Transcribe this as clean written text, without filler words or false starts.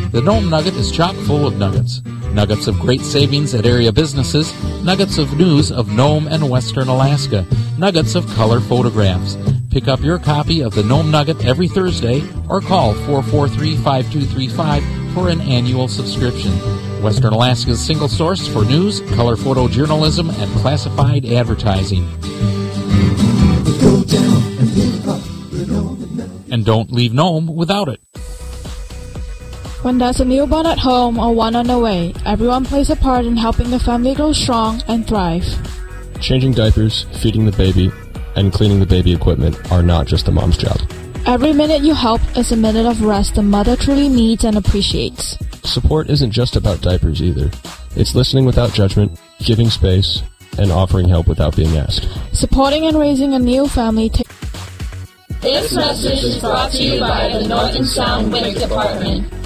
The Nome Nugget is chock full of nuggets. Nuggets of great savings at area businesses, nuggets of news of Nome and Western Alaska, nuggets of color photographs. Pick up your copy of the Nome Nugget every Thursday or call 443-5235 for an annual subscription. Western Alaska's single source for news, color photojournalism, and classified advertising. Go down and pick up the Nome Nugget. And don't leave Nome without it. When there's a newborn at home or one on the way, everyone plays a part in helping the family grow strong and thrive. Changing diapers, feeding the baby, and cleaning the baby equipment are not just the mom's job. Every minute you help is a minute of rest the mother truly needs and appreciates. Support isn't just about diapers either. It's listening without judgment, giving space, and offering help without being asked. Supporting and raising a new family This message is brought to you by the North and Sound WIC Department.